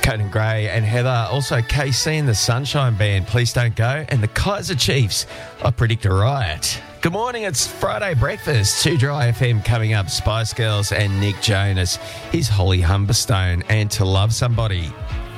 Conan Gray and Heather. Also, KC and the Sunshine Band, Please Don't Go. And the Kaiser Chiefs, I Predict a Riot. Good morning, it's Friday breakfast. 2 Dry FM coming up, Spice Girls and Nick Jonas. Here's Holly Humberstone and To Love Somebody.